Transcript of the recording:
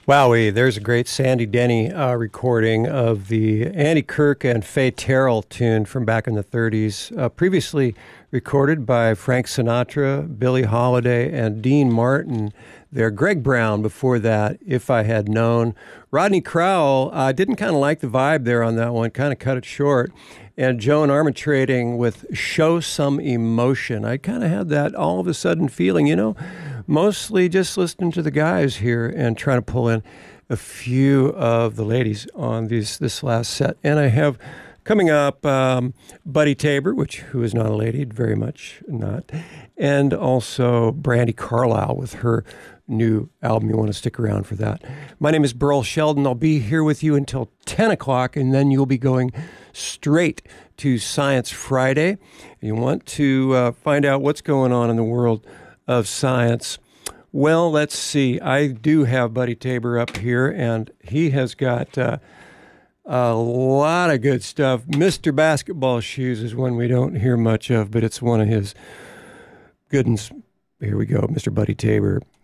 Wowee, there's a great Sandy Denny recording of the Andy Kirk and Faye Terrell tune from back in the 30s, previously recorded by Frank Sinatra, Billie Holiday, and Dean Martin. There, Greg Brown before that, If I Had Known. Rodney Crowell didn't kind of like the vibe there on that one, kind of cut it short. And Joan Armatrading with Show Some Emotion. I kind of had that all of a sudden feeling, mostly just listening to the guys here and trying to pull in a few of the ladies on this last set. And I have coming up Buddy Tabor, who is not a lady, very much not, and also Brandi Carlile with her new album. You want to stick around for that. My name is Burl Sheldon. I'll be here with you until 10 o'clock, and then you'll be going straight to Science Friday. You want to find out what's going on in the world of science. Well, let's see. I do have Buddy Tabor up here, and he has got a lot of good stuff. Mr. Basketball Shoes is one we don't hear much of, but it's one of his good ones. Here we go, Mr. Buddy Tabor.